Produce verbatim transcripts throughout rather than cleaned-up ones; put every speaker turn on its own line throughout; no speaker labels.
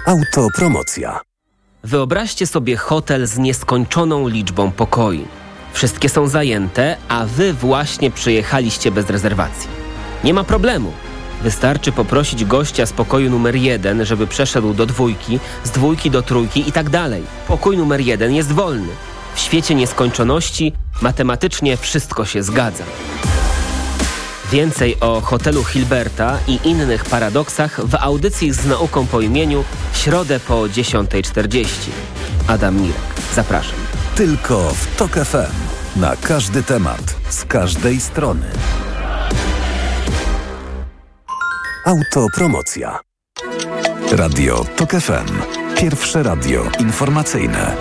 Autopromocja.
Wyobraźcie sobie hotel z nieskończoną liczbą pokoi. Wszystkie są zajęte, a wy właśnie przyjechaliście bez rezerwacji. Nie ma problemu. Wystarczy poprosić gościa z pokoju numer jeden, żeby przeszedł do dwójki, z dwójki do trójki i tak dalej. Pokój numer jeden jest wolny. W świecie nieskończoności matematycznie wszystko się zgadza. Więcej o hotelu Hilberta i innych paradoksach w audycji z nauką po imieniu w środę po dziesiątej czterdzieści. Adam Mirek. Zapraszam.
Tylko w Tok F M. Na każdy temat, z każdej strony. Autopromocja. Radio Tok F M. Pierwsze radio informacyjne.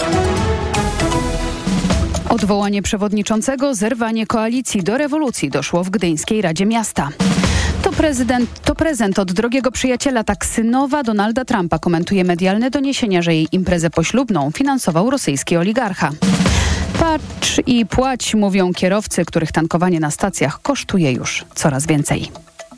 Odwołanie przewodniczącego, zerwanie koalicji do rewolucji doszło w Gdyńskiej Radzie Miasta. To, prezydent, to prezent od drogiego przyjaciela, tak synowa Donalda Trumpa komentuje medialne doniesienia, że jej imprezę poślubną finansował rosyjski oligarcha. Patrz i płać, mówią kierowcy, których tankowanie na stacjach kosztuje już coraz więcej.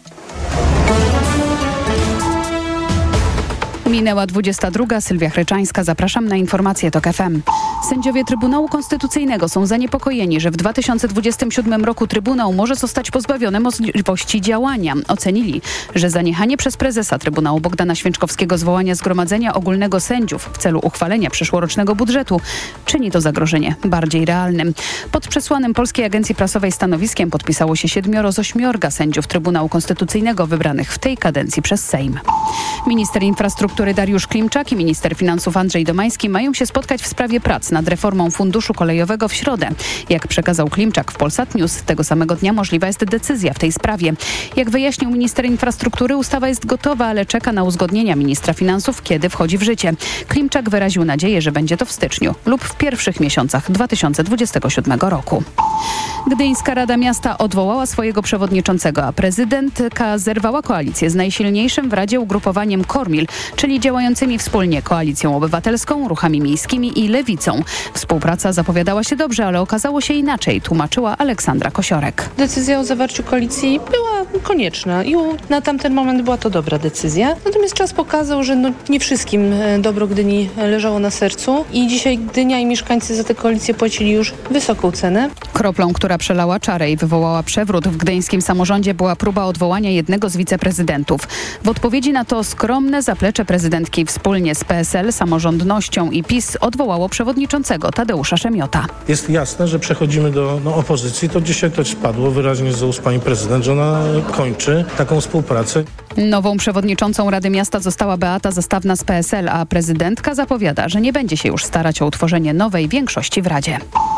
Minęła dwudziesta druga. Sylwia Chryczańska. Zapraszam na informacje Tok F M. Sędziowie Trybunału Konstytucyjnego są zaniepokojeni, że w dwa tysiące dwudziestym siódmym roku Trybunał może zostać pozbawiony możliwości działania. Ocenili, że zaniechanie przez prezesa Trybunału Bogdana Święczkowskiego zwołania Zgromadzenia Ogólnego Sędziów w celu uchwalenia przyszłorocznego budżetu czyni to zagrożenie bardziej realnym. Pod przesłanym Polskiej Agencji Prasowej stanowiskiem podpisało się siedmioro z ośmiorga sędziów Trybunału Konstytucyjnego wybranych w tej kadencji przez Sejm. Minister infrastruktury Dariusz Klimczak i minister finansów Andrzej Domański mają się spotkać w sprawie prac nad reformą Funduszu Kolejowego w środę. Jak przekazał Klimczak w Polsat News, tego samego dnia możliwa jest decyzja w tej sprawie. Jak wyjaśnił minister infrastruktury, ustawa jest gotowa, ale czeka na uzgodnienia ministra finansów, kiedy wchodzi w życie. Klimczak wyraził nadzieję, że będzie to w styczniu lub w pierwszych miesiącach dwa tysiące dwudziestego siódmego roku. Gdyńska Rada Miasta odwołała swojego przewodniczącego, a prezydentka zerwała koalicję z najsilniejszym w Radzie ugrupowaniem Kormil, czyli działającymi wspólnie Koalicją Obywatelską, Ruchami Miejskimi i Lewicą. Współpraca zapowiadała się dobrze, ale okazało się inaczej, tłumaczyła Aleksandra Kosiorek.
Decyzja o zawarciu koalicji była konieczna i na tamten moment była to dobra decyzja. Natomiast czas pokazał, że no nie wszystkim dobro Gdyni leżało na sercu i dzisiaj Gdynia i mieszkańcy za tę koalicję płacili już wysoką cenę.
Kroplą, która przelała czarę i wywołała przewrót w gdyńskim samorządzie, była próba odwołania jednego z wiceprezydentów. W odpowiedzi na to skromne zaplecze prezydentki wspólnie z P S L, Samorządnością i PiS odwołało przewodniczącego Tadeusza Szemiota.
Jest jasne, że przechodzimy do no, opozycji. To dzisiaj też padło wyraźnie z ust pani prezydent, że ona kończy taką współpracę.
Nową przewodniczącą Rady Miasta została Beata Zastawna z P S L, a prezydentka zapowiada, że nie będzie się już starać o utworzenie nowej większości w Radzie.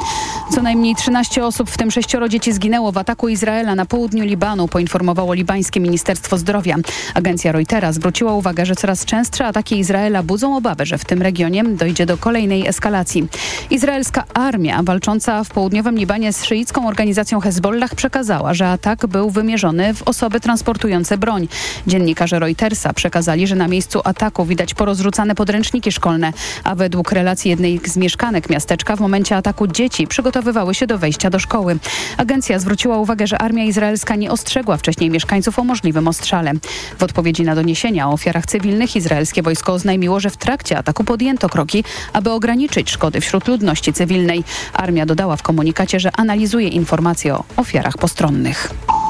Co najmniej trzynaście osób, w tym sześcioro dzieci, zginęło w ataku Izraela na południu Libanu, poinformowało libańskie Ministerstwo Zdrowia. Agencja Reutera zwróciła uwagę, że coraz częstsze ataki Izraela budzą obawę, że w tym regionie dojdzie do kolejnej eskalacji. Izraelska armia walcząca w południowym Libanie z szyicką organizacją Hezbollah przekazała, że atak był wymierzony w osoby transportujące broń. Dziennikarze Reutersa przekazali, że na miejscu ataku widać porozrzucane podręczniki szkolne, a według relacji jednej z mieszkanek miasteczka w momencie ataku dzieci przygotowywały się do wejścia do szkoły. Agencja zwróciła uwagę, że armia izraelska nie ostrzegła wcześniej mieszkańców o możliwym ostrzale. W odpowiedzi na doniesienia o ofiarach cywilnych izraelskie wojsko oznajmiło, że w trakcie ataku podjęto kroki, aby ograniczyć szkody wśród ludności cywilnej. Armia dodała w komunikacie, że analizuje informacje o ofiarach postronnych.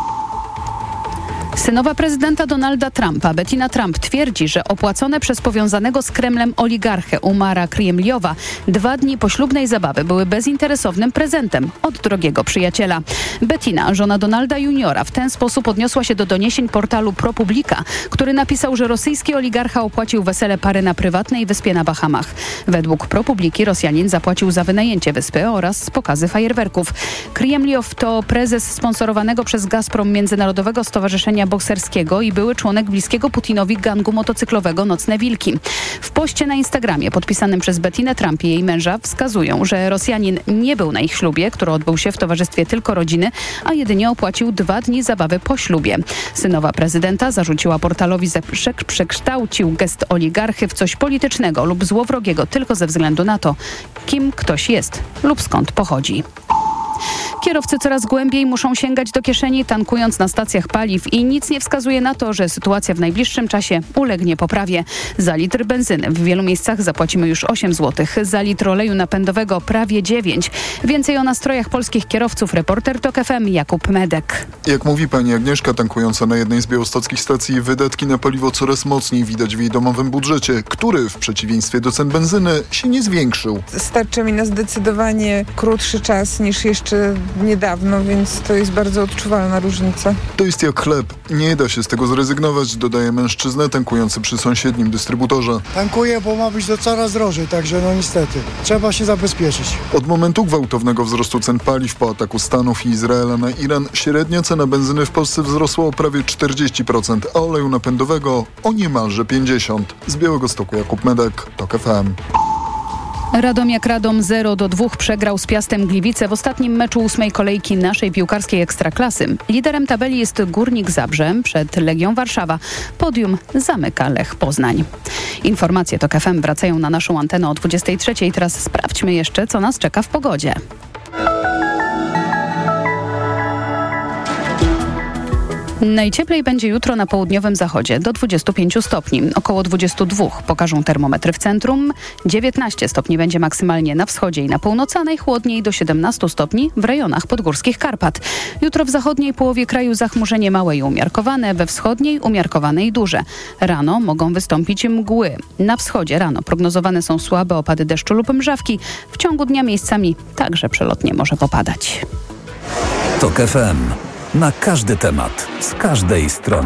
Synowa prezydenta Donalda Trumpa, Bettina Trump, twierdzi, że opłacone przez powiązanego z Kremlem oligarchę Umara Kryemliowa dwa dni poślubnej zabawy były bezinteresownym prezentem od drogiego przyjaciela. Bettina, żona Donalda juniora, w ten sposób odniosła się do doniesień portalu ProPublica, który napisał, że rosyjski oligarcha opłacił wesele pary na prywatnej wyspie na Bahamach. Według ProPubliki Rosjanin zapłacił za wynajęcie wyspy oraz pokazy fajerwerków. Kryemliow to prezes sponsorowanego przez Gazprom Międzynarodowego Stowarzyszenia Bokserskiego i były członek bliskiego Putinowi gangu motocyklowego Nocne Wilki. W poście na Instagramie podpisanym przez Bettinę Trump i jej męża wskazują, że Rosjanin nie był na ich ślubie, który odbył się w towarzystwie tylko rodziny, a jedynie opłacił dwa dni zabawy po ślubie. Synowa prezydenta zarzuciła portalowi, że przekształcił gest oligarchy w coś politycznego lub złowrogiego tylko ze względu na to, kim ktoś jest lub skąd pochodzi. Kierowcy coraz głębiej muszą sięgać do kieszeni, tankując na stacjach paliw i nic nie wskazuje na to, że sytuacja w najbliższym czasie ulegnie poprawie. Za litr benzyny w wielu miejscach zapłacimy już osiem złotych, za litr oleju napędowego prawie dziewięć. Więcej o nastrojach polskich kierowców reporter TOK F M Jakub Medek.
Jak mówi pani Agnieszka, tankująca na jednej z białostockich stacji, wydatki na paliwo coraz mocniej widać w jej domowym budżecie, który w przeciwieństwie do cen benzyny się nie zwiększył.
Starcza mi na zdecydowanie krótszy czas niż jeszcze niedawno, więc to jest bardzo odczuwalna różnica.
To jest jak chleb. Nie da się z tego zrezygnować, dodaje mężczyzna tankujący przy sąsiednim dystrybutorze.
Tankuję, bo ma być to coraz drożej, także no niestety. Trzeba się zabezpieczyć.
Od momentu gwałtownego wzrostu cen paliw po ataku Stanów i Izraela na Iran, średnia cena benzyny w Polsce wzrosła o prawie czterdzieści procent, a oleju napędowego o niemalże pięćdziesiąt procent. Z Białegostoku Jakub Medek, TOK F M.
Radomiak Radom zero do dwóch przegrał z Piastem Gliwice w ostatnim meczu ósmej kolejki naszej piłkarskiej Ekstraklasy. Liderem tabeli jest Górnik Zabrze przed Legią Warszawa. Podium zamyka Lech Poznań. Informacje TOK F M wracają na naszą antenę o dwudziestej trzeciej. Teraz sprawdźmy jeszcze, co nas czeka w pogodzie. Najcieplej będzie jutro na południowym zachodzie do dwudziestu pięciu stopni. Około dwudziestu dwóch pokażą termometry w centrum. dziewiętnaście stopni będzie maksymalnie na wschodzie i na północy, a najchłodniej do siedemnastu stopni w rejonach podgórskich Karpat. Jutro w zachodniej połowie kraju zachmurzenie małe i umiarkowane, we wschodniej umiarkowane i duże. Rano mogą wystąpić mgły. Na wschodzie rano prognozowane są słabe opady deszczu lub mrzawki. W ciągu dnia miejscami także przelotnie może popadać.
TOK F M. Na każdy temat, z każdej strony.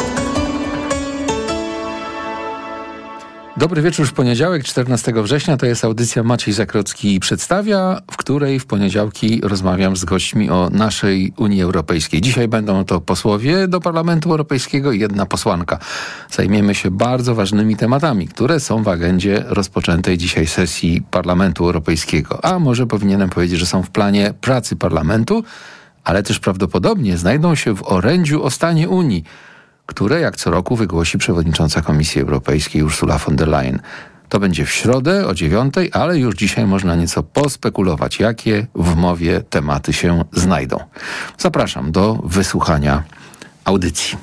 Dobry wieczór, w poniedziałek, czternastego września, to jest audycja Maciej Zakrocki przedstawia, w której w poniedziałki rozmawiam z gośćmi o naszej Unii Europejskiej. Dzisiaj będą to posłowie do Parlamentu Europejskiego i jedna posłanka. Zajmiemy się bardzo ważnymi tematami, które są w agendzie rozpoczętej dzisiaj sesji Parlamentu Europejskiego. A może powinienem powiedzieć, że są w planie pracy Parlamentu, ale też prawdopodobnie znajdą się w orędziu o stanie Unii, które jak co roku wygłosi przewodnicząca Komisji Europejskiej Ursula von der Leyen. To będzie w środę o dziewiątej, ale już dzisiaj można nieco pospekulować, jakie w mowie tematy się znajdą. Zapraszam do wysłuchania audycji.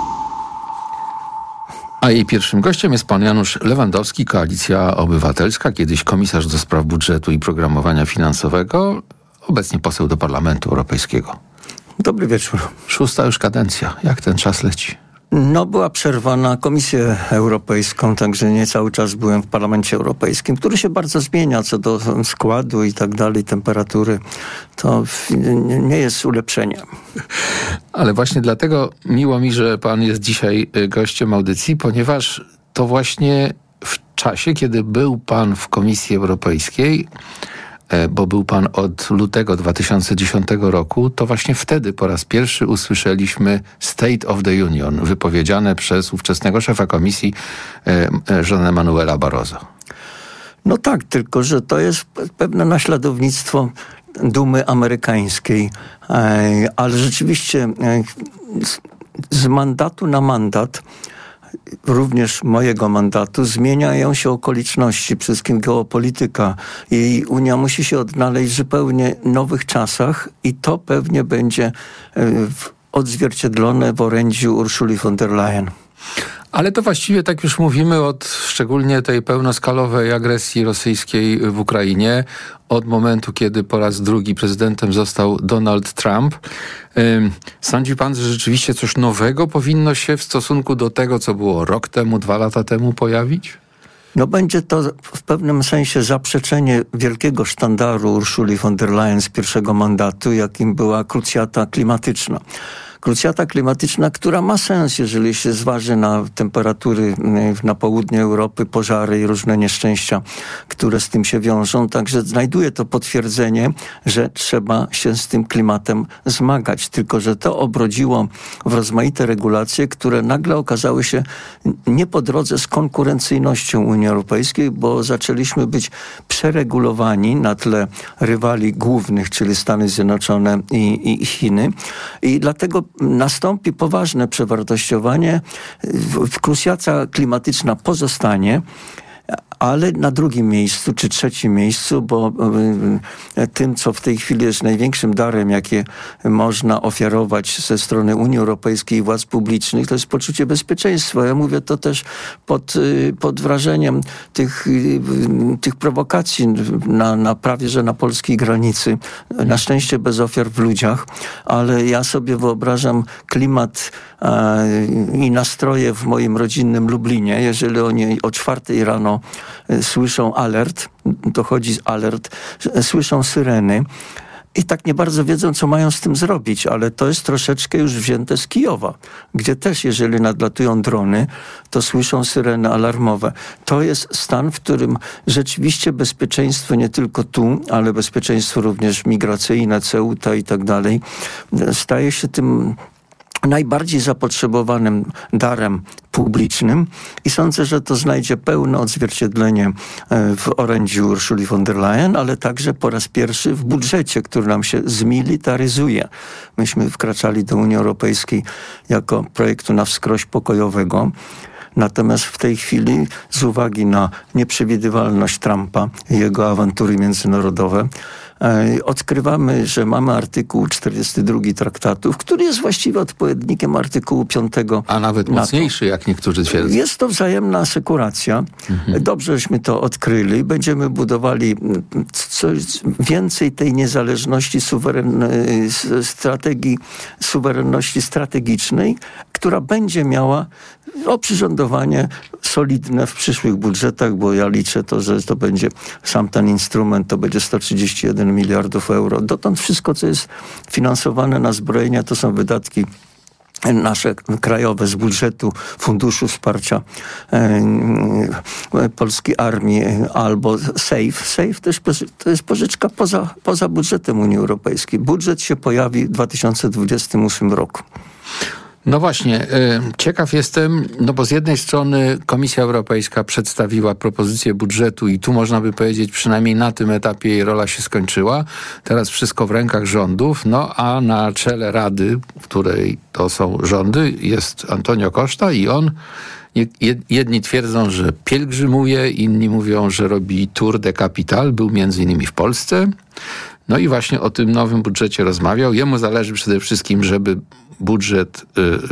A jej pierwszym gościem jest pan Janusz Lewandowski, Koalicja Obywatelska, kiedyś komisarz do spraw budżetu i programowania finansowego, obecnie poseł do Parlamentu Europejskiego.
Dobry wieczór.
Szósta już kadencja. Jak ten czas leci?
No, była przerwa na Komisję Europejską, także nie cały czas byłem w Parlamencie Europejskim, który się bardzo zmienia co do składu i tak dalej, temperatury. To nie jest ulepszeniem.
Ale właśnie dlatego miło mi, że pan jest dzisiaj gościem audycji, ponieważ to właśnie w czasie, kiedy był pan w Komisji Europejskiej, bo był pan od lutego dwa tysiące dziesiątego roku, to właśnie wtedy po raz pierwszy usłyszeliśmy State of the Union, wypowiedziane przez ówczesnego szefa komisji Jeana Manuela Barroso.
No tak, tylko że to jest pewne naśladownictwo dumy amerykańskiej, ale rzeczywiście z mandatu na mandat, również mojego mandatu, zmieniają się okoliczności, przede wszystkim geopolityka. I Unia musi się odnaleźć w zupełnie nowych czasach i to pewnie będzie odzwierciedlone w orędziu Ursuli von der Leyen.
Ale to właściwie tak już mówimy od szczególnie tej pełnoskalowej agresji rosyjskiej w Ukrainie, od momentu, kiedy po raz drugi prezydentem został Donald Trump. Sądzi pan, że rzeczywiście coś nowego powinno się w stosunku do tego, co było rok temu, dwa lata temu pojawić?
No będzie to w pewnym sensie zaprzeczenie wielkiego sztandaru Ursuli von der Leyen z pierwszego mandatu, jakim była krucjata klimatyczna. Krucjata klimatyczna, która ma sens, jeżeli się zważy na temperatury na południu Europy, pożary i różne nieszczęścia, które z tym się wiążą. Także znajduje to potwierdzenie, że trzeba się z tym klimatem zmagać. Tylko że to obrodziło w rozmaite regulacje, które nagle okazały się nie po drodze z konkurencyjnością Unii Europejskiej, bo zaczęliśmy być przeregulowani na tle rywali głównych, czyli Stany Zjednoczone i, i Chiny. I dlatego nastąpi poważne przewartościowanie. Krucjata klimatyczna pozostanie, ale na drugim miejscu, czy trzecim miejscu, bo tym, co w tej chwili jest największym darem, jakie można ofiarować ze strony Unii Europejskiej i władz publicznych, to jest poczucie bezpieczeństwa. Ja mówię to też pod, pod wrażeniem tych, tych prowokacji na, na prawie, że na polskiej granicy. Na szczęście bez ofiar w ludziach, ale ja sobie wyobrażam klimat e, i nastroje w moim rodzinnym Lublinie. Jeżeli oni o czwartej rano e, słyszą alert, dochodzi alert, e, słyszą syreny, i tak nie bardzo wiedzą, co mają z tym zrobić, ale to jest troszeczkę już wzięte z Kijowa, gdzie też, jeżeli nadlatują drony, to słyszą syreny alarmowe. To jest stan, w którym rzeczywiście bezpieczeństwo nie tylko tu, ale bezpieczeństwo również migracyjne, Ceuta i tak dalej, staje się tym najbardziej zapotrzebowanym darem publicznym i sądzę, że to znajdzie pełne odzwierciedlenie w orędziu Ursuli von der Leyen, ale także po raz pierwszy w budżecie, który nam się zmilitaryzuje. Myśmy wkraczali do Unii Europejskiej jako projektu na wskroś pokojowego. Natomiast w tej chwili z uwagi na nieprzewidywalność Trumpa i jego awantury międzynarodowe odkrywamy, że mamy artykuł czterdziesty drugi traktatów, który jest właściwie odpowiednikiem artykułu piątego.
A nawet
NATO.
Mocniejszy, jak niektórzy twierdzą.
Jest to wzajemna asekuracja. Mhm. Dobrze, żeśmy to odkryli. Będziemy budowali coś więcej tej niezależności, suweren... strategii suwerenności strategicznej, która będzie miała oprzyrządowanie solidne w przyszłych budżetach, bo ja liczę to, że to będzie sam ten instrument, to będzie sto trzydzieści jeden miliardów euro. Dotąd wszystko, co jest finansowane na zbrojenia, to są wydatki nasze krajowe z budżetu Funduszu Wsparcia e, Polskiej Armii albo SAFE. SAFE też to jest pożyczka poza, poza budżetem Unii Europejskiej. Budżet się pojawi w dwa tysiące dwudziestym ósmym roku.
No właśnie, ciekaw jestem, no bo z jednej strony Komisja Europejska przedstawiła propozycję budżetu i tu można by powiedzieć, przynajmniej na tym etapie jej rola się skończyła. Teraz wszystko w rękach rządów, no a na czele Rady, w której to są rządy, jest Antonio Costa i on, jedni twierdzą, że pielgrzymuje, inni mówią, że robi tour de capital, był między innymi w Polsce. No i właśnie o tym nowym budżecie rozmawiał. Jemu zależy przede wszystkim, żeby budżet y, y,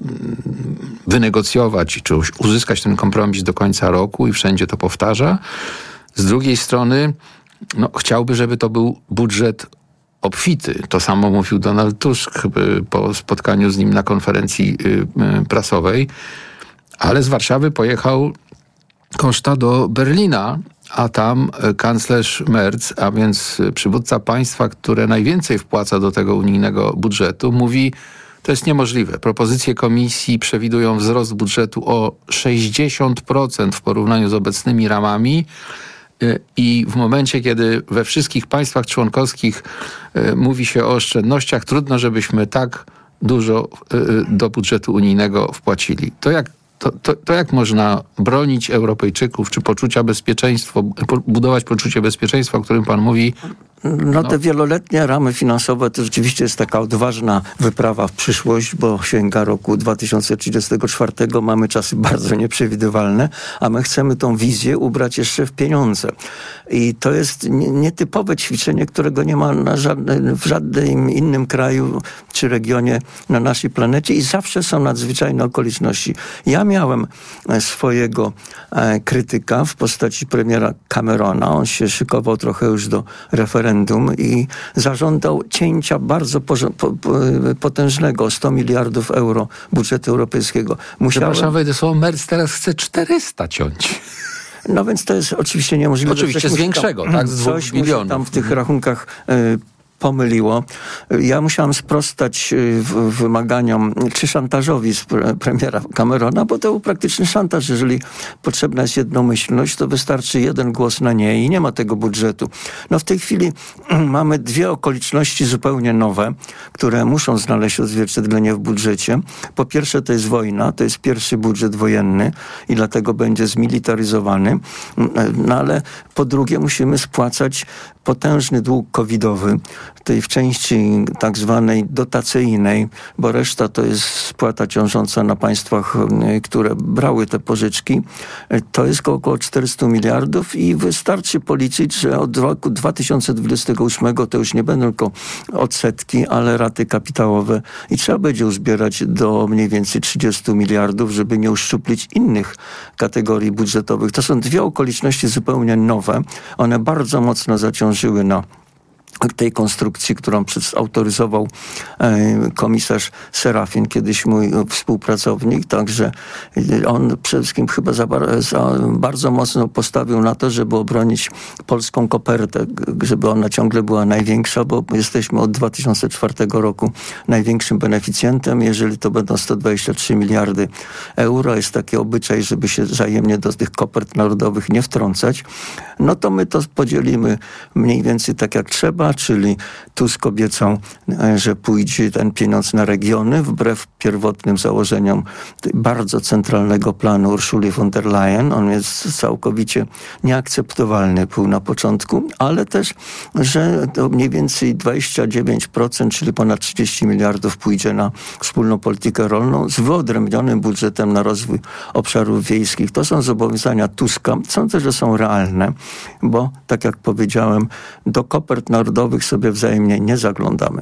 wynegocjować, czy uzyskać ten kompromis do końca roku i wszędzie to powtarza. Z drugiej strony no, chciałby, żeby to był budżet obfity. To samo mówił Donald Tusk y, po spotkaniu z nim na konferencji y, y, prasowej. Ale z Warszawy pojechał Costa do Berlina, a tam kanclerz Merz, a więc przywódca państwa, które najwięcej wpłaca do tego unijnego budżetu, mówi, to jest niemożliwe. Propozycje komisji przewidują wzrost budżetu o sześćdziesiąt procent w porównaniu z obecnymi ramami i w momencie, kiedy we wszystkich państwach członkowskich mówi się o oszczędnościach, trudno, żebyśmy tak dużo do budżetu unijnego wpłacili. To jak To, to, to jak można bronić Europejczyków, czy poczucia bezpieczeństwa, budować poczucie bezpieczeństwa, o którym pan mówi?
No te no. wieloletnie ramy finansowe to rzeczywiście jest taka odważna wyprawa w przyszłość, bo sięga roku dwa tysiące trzydziestego czwartego. Mamy czasy bardzo nieprzewidywalne, a my chcemy tą wizję ubrać jeszcze w pieniądze. I to jest nietypowe ćwiczenie, którego nie ma na żadne, w żadnym innym kraju czy regionie na naszej planecie i zawsze są nadzwyczajne okoliczności. Ja miałem swojego e, krytyka w postaci premiera Camerona. On się szykował trochę już do referendum i zażądał cięcia bardzo porze- po, po, potężnego, sto miliardów euro budżetu europejskiego.
Musiałem... Przepraszam, wejdę słowo, Merz teraz chce czterysta ciąć.
No więc to jest oczywiście niemożliwe.
Oczywiście z większego, tam, tak? Z dwóch
coś
milionów.
Tam w tych rachunkach y, pomyliło. Ja musiałam sprostać w, wymaganiom czy szantażowi z pre, premiera Camerona, bo to był praktyczny szantaż. Jeżeli potrzebna jest jednomyślność, to wystarczy jeden głos na nie i nie ma tego budżetu. No w tej chwili mamy dwie okoliczności zupełnie nowe, które muszą znaleźć odzwierciedlenie w budżecie. Po pierwsze to jest wojna, to jest pierwszy budżet wojenny i dlatego będzie zmilitaryzowany. No ale po drugie musimy spłacać potężny dług covidowy, tej w części tak zwanej dotacyjnej, bo reszta to jest spłata ciążąca na państwach, które brały te pożyczki, to jest około czterysta miliardów i wystarczy policzyć, że od roku dwa tysiące dwudziestego ósmego to już nie będą tylko odsetki, ale raty kapitałowe i trzeba będzie uzbierać do mniej więcej trzydziestu miliardów, żeby nie uszczuplić innych kategorii budżetowych. To są dwie okoliczności zupełnie nowe. One bardzo mocno zaciążyły na tej konstrukcji, którą autoryzował e, komisarz Serafin, kiedyś mój współpracownik, także on przede wszystkim chyba za, za bardzo mocno postawił na to, żeby obronić polską kopertę, żeby ona ciągle była największa, bo jesteśmy od dwa tysiące czwartego roku największym beneficjentem. Jeżeli to będą sto dwadzieścia trzy miliardy euro, jest taki obyczaj, żeby się wzajemnie do tych kopert narodowych nie wtrącać, no to my to podzielimy mniej więcej tak jak trzeba, czyli Tusk obiecał, że pójdzie ten pieniądz na regiony, wbrew pierwotnym założeniom bardzo centralnego planu Ursuli von der Leyen. On jest całkowicie nieakceptowalny był na początku, ale też, że to mniej więcej dwadzieścia dziewięć procent, czyli ponad trzydzieści miliardów pójdzie na wspólną politykę rolną z wyodrębnionym budżetem na rozwój obszarów wiejskich. To są zobowiązania Tuska. Sądzę, że są realne, bo tak jak powiedziałem, do kopert narodowych sobie wzajemnie nie zaglądamy.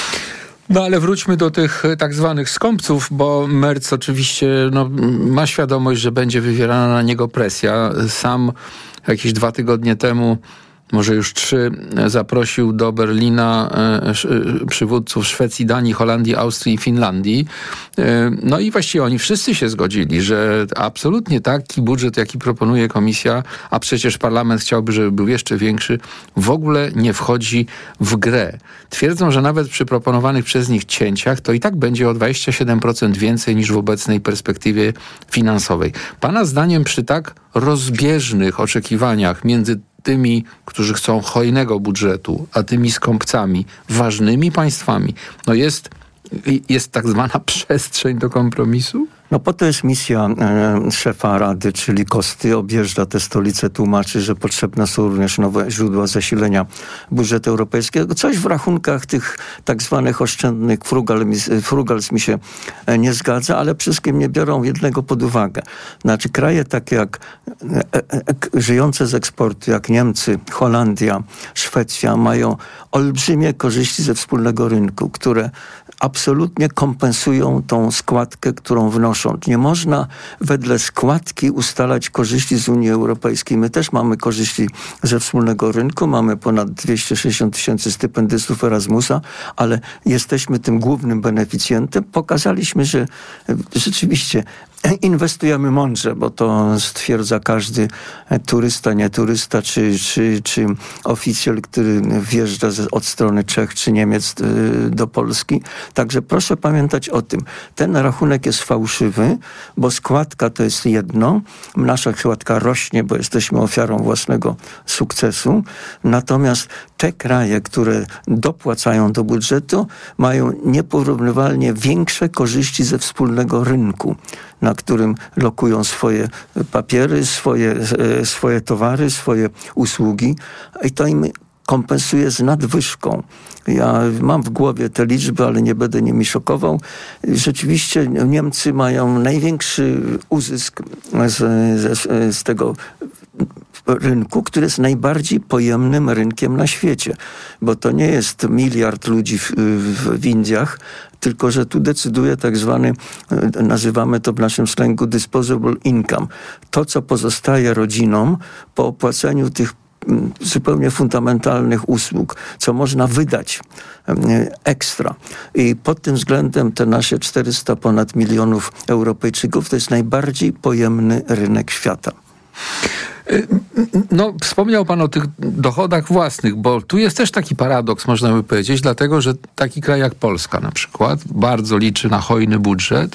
No ale wróćmy do tych tak zwanych skąpców, bo Merz oczywiście no, ma świadomość, że będzie wywierana na niego presja. Sam jakieś dwa tygodnie temu, może już trzy, zaprosił do Berlina e, przywódców Szwecji, Danii, Holandii, Austrii i Finlandii. E, no i właściwie oni wszyscy się zgodzili, że absolutnie taki budżet, jaki proponuje komisja, a przecież parlament chciałby, żeby był jeszcze większy, w ogóle nie wchodzi w grę. Twierdzą, że nawet przy proponowanych przez nich cięciach to i tak będzie o dwadzieścia siedem procent więcej niż w obecnej perspektywie finansowej. Pana zdaniem przy tak rozbieżnych oczekiwaniach między tymi, którzy chcą hojnego budżetu, a tymi skąpcami, ważnymi państwami, no jest, jest tak zwana przestrzeń do kompromisu?
No po to jest misja e, szefa Rady, czyli Kosty, objeżdża te stolice, tłumaczy, że potrzebne są również nowe źródła zasilenia budżetu europejskiego. Coś w rachunkach tych tak zwanych oszczędnych frugals mi się nie zgadza, ale wszystkim nie biorą jednego pod uwagę. Znaczy kraje takie jak e, e, żyjące z eksportu, jak Niemcy, Holandia, Szwecja mają olbrzymie korzyści ze wspólnego rynku, które absolutnie kompensują tą składkę, którą wnoszą. Nie można wedle składki ustalać korzyści z Unii Europejskiej. My też mamy korzyści ze wspólnego rynku, mamy ponad dwieście sześćdziesiąt tysięcy stypendystów Erasmusa, ale jesteśmy tym głównym beneficjentem. Pokazaliśmy, że rzeczywiście inwestujemy mądrze, bo to stwierdza każdy turysta, nie turysta, czy, czy, czy oficjel, który wjeżdża od strony Czech czy Niemiec do Polski. Także proszę pamiętać o tym. Ten rachunek jest fałszywy, bo składka to jest jedno. Nasza składka rośnie, bo jesteśmy ofiarą własnego sukcesu. Natomiast te kraje, które dopłacają do budżetu, mają nieporównywalnie większe korzyści ze wspólnego rynku, na którym lokują swoje papiery, swoje, swoje towary, swoje usługi i to im kompensuje z nadwyżką. Ja mam w głowie te liczby, ale nie będę nimi szokował. Rzeczywiście Niemcy mają największy uzysk z, z, z tego rynku, który jest najbardziej pojemnym rynkiem na świecie. Bo to nie jest miliard ludzi w, w, w Indiach, tylko że tu decyduje tak zwany, nazywamy to w naszym slangu disposable income. To, co pozostaje rodzinom po opłaceniu tych zupełnie fundamentalnych usług, co można wydać ekstra. I pod tym względem te nasze czterysta ponad milionów Europejczyków to jest najbardziej pojemny rynek świata.
No, wspomniał pan o tych dochodach własnych, bo tu jest też taki paradoks, można by powiedzieć, dlatego, że taki kraj jak Polska na przykład bardzo liczy na hojny budżet.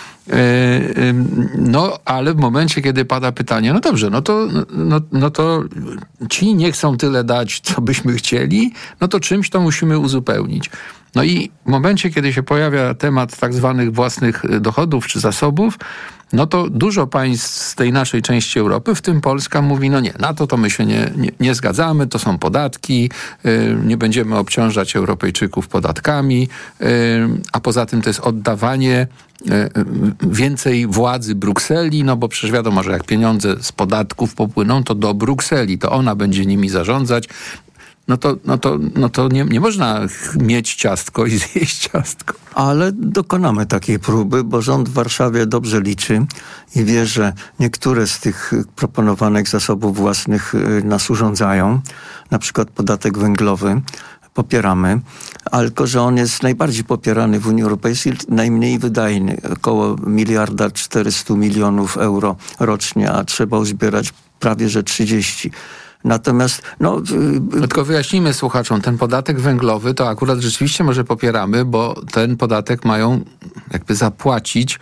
No, ale w momencie, kiedy pada pytanie, no dobrze, no to, no, no to ci nie chcą tyle dać, co byśmy chcieli, no to czymś to musimy uzupełnić. No i w momencie, kiedy się pojawia temat tak zwanych własnych dochodów czy zasobów, no to dużo państw z tej naszej części Europy, w tym Polska, mówi, no nie, na to to my się nie, nie, nie zgadzamy, to są podatki, yy, nie będziemy obciążać Europejczyków podatkami, yy, a poza tym to jest oddawanie yy, więcej władzy Brukseli, no bo przecież wiadomo, że jak pieniądze z podatków popłyną, to do Brukseli, to ona będzie nimi zarządzać. No to, no to, no to nie, nie można mieć ciastko i zjeść ciastko.
Ale dokonamy takiej próby, bo rząd w Warszawie dobrze liczy i wie, że niektóre z tych proponowanych zasobów własnych nas urządzają. Na przykład podatek węglowy popieramy, ale tylko, że on jest najbardziej popierany w Unii Europejskiej, najmniej wydajny. Około miliarda czterysta milionów euro rocznie, a trzeba uzbierać prawie że trzydzieści. Natomiast, no...
Tylko wyjaśnijmy słuchaczom, ten podatek węglowy to akurat rzeczywiście może popieramy, bo ten podatek mają jakby zapłacić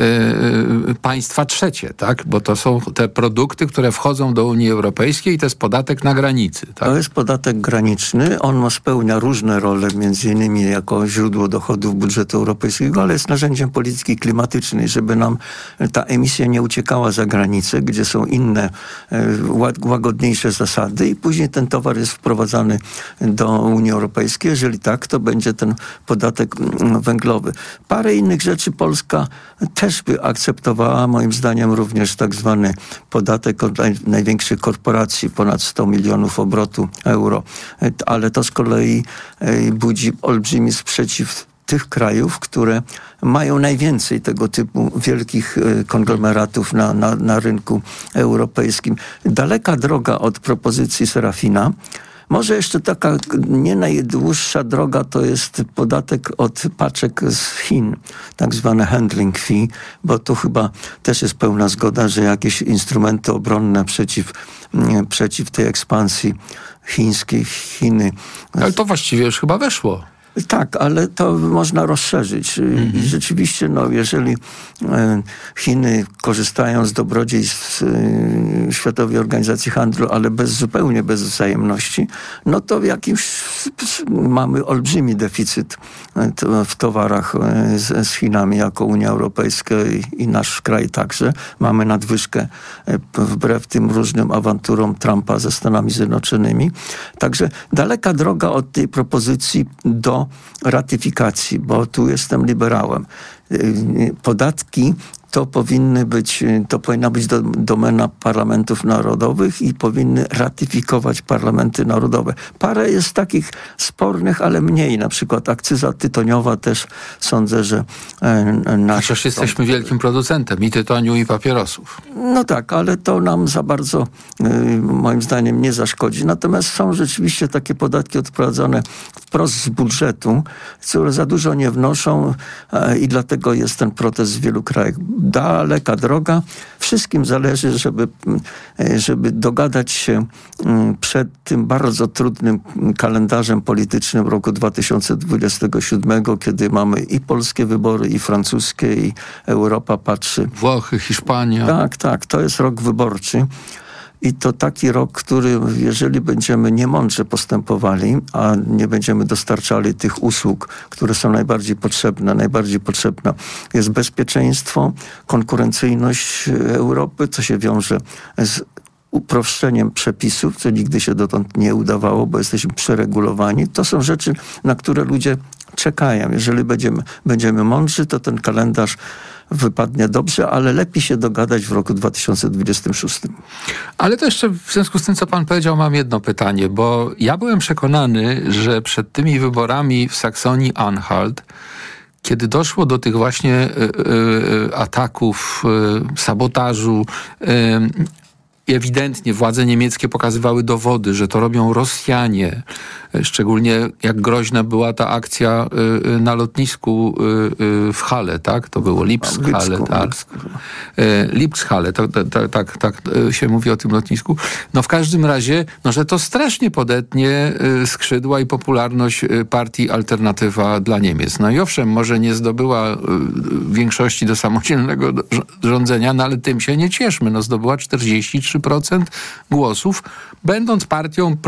yy, państwa trzecie, tak? Bo to są te produkty, które wchodzą do Unii Europejskiej i to jest podatek na granicy, tak?
To jest podatek graniczny, on ma, spełnia różne role, między innymi jako źródło dochodów budżetu europejskiego, ale jest narzędziem polityki klimatycznej, żeby nam ta emisja nie uciekała za granicę, gdzie są inne, yy, łagodniejsze zasady. Zasady i później ten towar jest wprowadzany do Unii Europejskiej. Jeżeli tak, to będzie ten podatek węglowy. Parę innych rzeczy Polska też by akceptowała, moim zdaniem również tak zwany podatek od naj, największych korporacji, ponad sto milionów obrotu euro. Ale to z kolei budzi olbrzymi sprzeciw tych krajów, które mają najwięcej tego typu wielkich konglomeratów na, na, na rynku europejskim. Daleka droga od propozycji Serafina. Może jeszcze taka nie najdłuższa droga to jest podatek od paczek z Chin, tak zwane handling fee, bo tu chyba też jest pełna zgoda, że jakieś instrumenty obronne przeciw, przeciw tej ekspansji chińskiej, Chiny.
Ale to właściwie już chyba weszło.
Tak, ale to można rozszerzyć. Mm-hmm. I rzeczywiście, no, jeżeli Chiny korzystają z dobrodziejstw Światowej Organizacji Handlu, ale bez, zupełnie bez wzajemności, no to w jakimś mamy olbrzymi deficyt w towarach z, z Chinami jako Unia Europejska i, i nasz kraj także. Mamy nadwyżkę wbrew tym różnym awanturom Trumpa ze Stanami Zjednoczonymi. Także daleka droga od tej propozycji do ratyfikacji, bo tu jestem liberałem. Podatki to powinny być, to powinna być do, domena parlamentów narodowych i powinny ratyfikować parlamenty narodowe. Parę jest takich spornych, ale mniej. Na przykład akcyza tytoniowa też sądzę, że e, nasz...
Chociaż jesteśmy wielkim producentem i tytoniu, i papierosów.
No tak, ale to nam za bardzo e, moim zdaniem nie zaszkodzi. Natomiast są rzeczywiście takie podatki odprowadzone wprost z budżetu, które za dużo nie wnoszą e, i dlatego jest ten protest w wielu krajach. Daleka droga. Wszystkim zależy, żeby, żeby dogadać się przed tym bardzo trudnym kalendarzem politycznym roku dwa tysiące dwudziestego siódmego, kiedy mamy i polskie wybory, i francuskie, i Europa patrzy.
Włochy, Hiszpania.
Tak, tak. To jest rok wyborczy. I to taki rok, który jeżeli będziemy niemądrze postępowali, a nie będziemy dostarczali tych usług, które są najbardziej potrzebne, najbardziej potrzebne jest bezpieczeństwo, konkurencyjność Europy, co się wiąże z uproszczeniem przepisów, co nigdy się dotąd nie udawało, bo jesteśmy przeregulowani. To są rzeczy, na które ludzie czekają. Jeżeli będziemy, będziemy mądrzy, to ten kalendarz wypadnie dobrze, ale lepiej się dogadać w roku dwa tysiące dwudziestym szóstym.
Ale to jeszcze w związku z tym, co pan powiedział, mam jedno pytanie, bo ja byłem przekonany, że przed tymi wyborami w Saksonii-Anhalt, kiedy doszło do tych właśnie y, y, ataków, y, sabotażu, y, ewidentnie władze niemieckie pokazywały dowody, że to robią Rosjanie. Szczególnie jak groźna była ta akcja y, na lotnisku y, y, w Halle, tak? To było Lipsk-Halle, tak? Y, Lipsk-Halle, tak, tak, tak, tak się mówi o tym lotnisku. No w każdym razie, no, że to strasznie podetnie y, skrzydła i popularność y, partii Alternatywa dla Niemiec. No i owszem, może nie zdobyła y, większości do samodzielnego do, rządzenia, no ale tym się nie cieszmy. No zdobyła czterdzieści trzy procent głosów, będąc partią